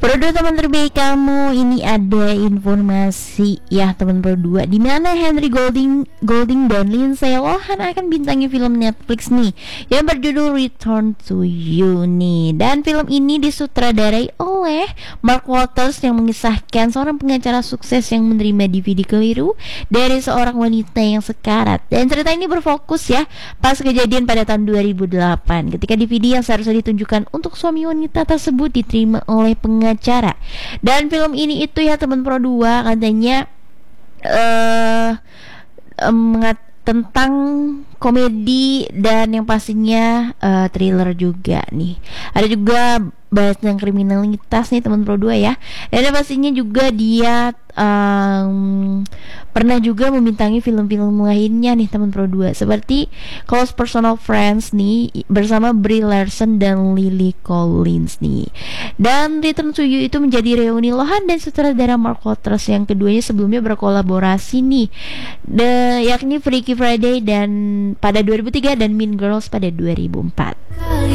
Produk teman terbaik kamu, ini ada informasi ya teman berdua, di mana Henry Golding dan Lindsay Lohan akan bintangi film Netflix nih yang berjudul Return to You nih. Dan film ini disutradarai oleh Mark Waters yang mengisahkan seorang pengacara sukses yang menerima DVD keliru dari seorang wanita yang sekarat. Dan cerita ini berfokus ya pas kejadian pada tahun 2008 ketika DVD yang seharusnya ditunjukkan untuk suami wanita tersebut diterima oleh pengacara. Dan film ini itu ya teman Pro 2 katanya tentang komedi dan yang pastinya thriller juga nih. Ada juga bahas tentang kriminalitas nih teman Pro 2 ya. Dan yang pastinya juga dia pernah juga membintangi film-film lainnya nih teman Pro 2 seperti Close Personal Friends nih bersama Brie Larson dan Lily Collins nih. Dan Return to You itu menjadi reuni Lohan dan sutradara Mark Waters yang keduanya sebelumnya berkolaborasi nih, yakni Freaky Friday dan pada 2003 dan Mean Girls pada 2004.